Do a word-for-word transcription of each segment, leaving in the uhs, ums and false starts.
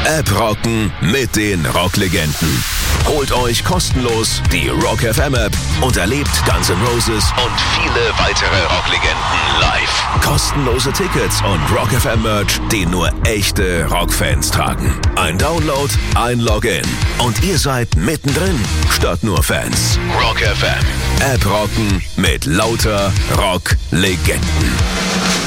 App rocken mit den Rocklegenden. Holt euch kostenlos die Rock F M App und erlebt Guns N' Roses und viele weitere Rocklegenden live. Kostenlose Tickets und Rock F M Merch, den nur echte Rockfans tragen. Ein Download, ein Login und ihr seid mittendrin statt nur Fans. Rock F M. App rocken mit lauter Rocklegenden.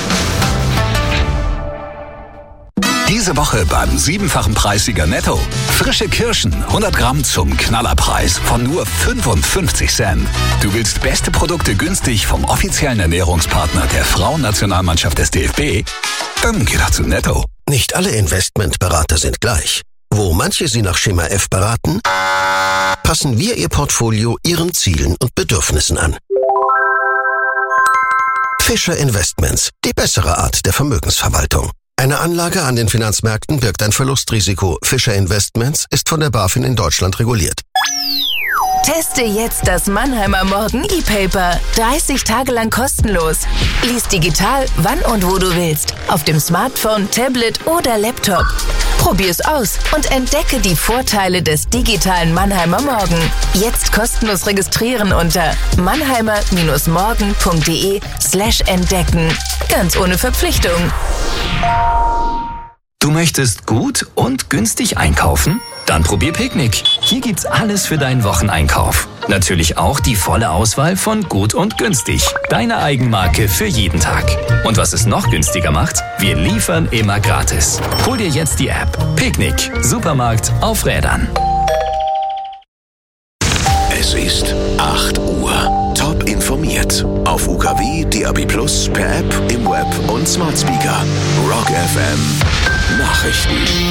Diese Woche beim siebenfachen Preissieger Netto. Frische Kirschen, hundert Gramm zum Knallerpreis von nur fünfundfünfzig Cent. Du willst beste Produkte günstig vom offiziellen Ernährungspartner der Frauennationalmannschaft des D F B? Dann geh doch zu Netto. Nicht alle Investmentberater sind gleich. Wo manche Sie nach Schema F beraten, passen wir Ihr Portfolio Ihren Zielen und Bedürfnissen an. Fischer Investments, die bessere Art der Vermögensverwaltung. Eine Anlage an den Finanzmärkten birgt ein Verlustrisiko. Fischer Investments ist von der BaFin in Deutschland reguliert. Teste jetzt das Mannheimer Morgen E-Paper. dreißig Tage lang kostenlos. Lies digital, wann und wo du willst. Auf dem Smartphone, Tablet oder Laptop. Probier's aus und entdecke die Vorteile des digitalen Mannheimer Morgen. Jetzt kostenlos registrieren unter mannheimer-morgen.de slash entdecken. Ganz ohne Verpflichtung. Du möchtest gut und günstig einkaufen? Dann probier Picknick. Hier gibt's alles für deinen Wocheneinkauf. Natürlich auch die volle Auswahl von gut und günstig. Deine Eigenmarke für jeden Tag. Und was es noch günstiger macht? Wir liefern immer gratis. Hol dir jetzt die App. Picknick. Supermarkt auf Rädern. Es ist acht Uhr. Top informiert. Auf U K W, D A B plus, per App, im Web und Smart Speaker. Rock F M. Nachrichten.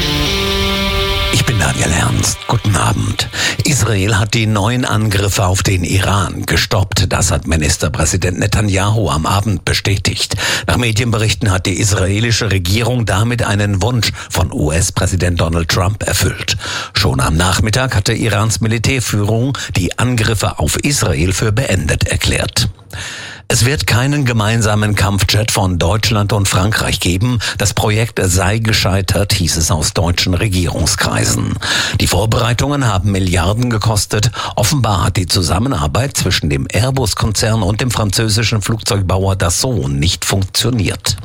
Ich bin Daniel Ernst. Guten Abend. Israel hat die neuen Angriffe auf den Iran gestoppt. Das hat Ministerpräsident Netanyahu am Abend bestätigt. Nach Medienberichten hat die israelische Regierung damit einen Wunsch von U S-Präsident Donald Trump erfüllt. Schon am Nachmittag hatte Irans Militärführung die Angriffe auf Israel für beendet erklärt. Es wird keinen gemeinsamen Kampfjet von Deutschland und Frankreich geben. Das Projekt sei gescheitert, hieß es aus deutschen Regierungskreisen. Die Vorbereitungen haben Milliarden gekostet. Offenbar hat die Zusammenarbeit zwischen dem Airbus-Konzern und dem französischen Flugzeugbauer Dassault nicht funktioniert.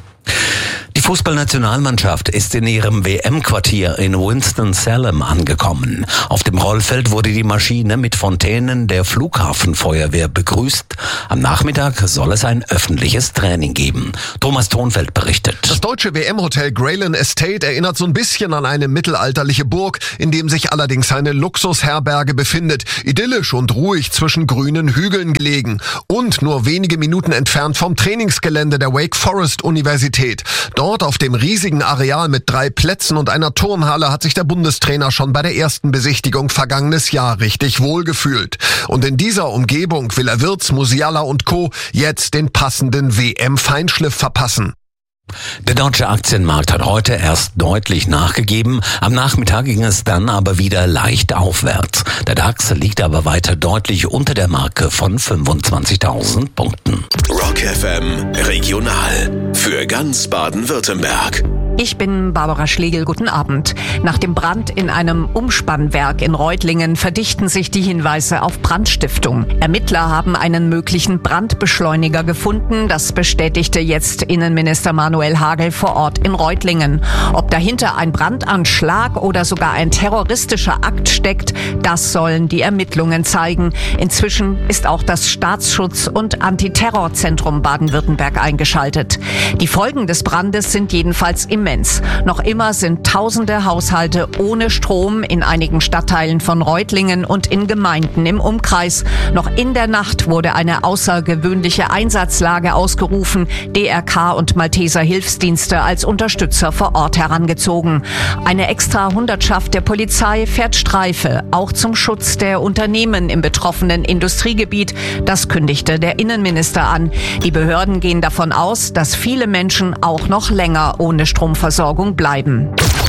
Die Fußballnationalmannschaft ist in ihrem W M-Quartier in Winston-Salem angekommen. Auf dem Rollfeld wurde die Maschine mit Fontänen der Flughafenfeuerwehr begrüßt. Am Nachmittag soll es ein öffentliches Training geben. Thomas Thonfeld berichtet. Das deutsche W M-Hotel Grayland Estate erinnert so ein bisschen an eine mittelalterliche Burg, in dem sich allerdings eine Luxusherberge befindet. Idyllisch und ruhig zwischen grünen Hügeln gelegen und nur wenige Minuten entfernt vom Trainingsgelände der Wake Forest Universität. Dort auf dem riesigen Areal mit drei Plätzen und einer Turnhalle hat sich der Bundestrainer schon bei der ersten Besichtigung vergangenes Jahr richtig wohlgefühlt. Und in dieser Umgebung will er Wirtz, Musiala und Co. jetzt den passenden W M-Feinschliff verpassen. Der deutsche Aktienmarkt hat heute erst deutlich nachgegeben. Am Nachmittag ging es dann aber wieder leicht aufwärts. Der DAX liegt aber weiter deutlich unter der Marke von fünfundzwanzigtausend Punkten. Rock F M Regional für ganz Baden-Württemberg. Ich bin Barbara Schlegel, guten Abend. Nach dem Brand in einem Umspannwerk in Reutlingen verdichten sich die Hinweise auf Brandstiftung. Ermittler haben einen möglichen Brandbeschleuniger gefunden. Das bestätigte jetzt Innenminister Manuel Hagel vor Ort in Reutlingen. Ob dahinter ein Brandanschlag oder sogar ein terroristischer Akt steckt, das sollen die Ermittlungen zeigen. Inzwischen ist auch das Staatsschutz- und Antiterrorzentrum Baden-Württemberg eingeschaltet. Die Folgen des Brandes sind jedenfalls immens. Noch immer sind tausende Haushalte ohne Strom in einigen Stadtteilen von Reutlingen und in Gemeinden im Umkreis. Noch in der Nacht wurde eine außergewöhnliche Einsatzlage ausgerufen. D R K und Malteser Hilfsdienste als Unterstützer vor Ort herangezogen. Eine extra Hundertschaft der Polizei fährt Streife, auch zum Schutz der Unternehmen im betroffenen Industriegebiet. Das kündigte der Innenminister an. Die Behörden gehen davon aus, dass viele Menschen auch noch länger ohne Stromversorgung bleiben.